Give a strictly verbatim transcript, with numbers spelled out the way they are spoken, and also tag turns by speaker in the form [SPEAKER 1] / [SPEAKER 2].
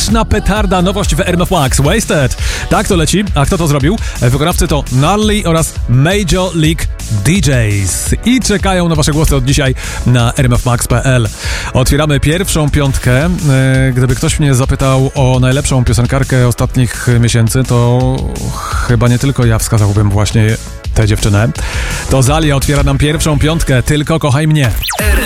[SPEAKER 1] Muzyczna petarda, nowość w R M F Max, Wasted. Tak to leci, a kto to zrobił? Wykonawcy to Gnarly oraz Major League D Js. I czekają na wasze głosy od dzisiaj na r m f max kropka p l. Otwieramy pierwszą piątkę. Gdyby ktoś mnie zapytał o najlepszą piosenkarkę ostatnich miesięcy, to chyba nie tylko ja wskazałbym właśnie tę dziewczynę. To Zalia otwiera nam pierwszą piątkę. Tylko kochaj mnie.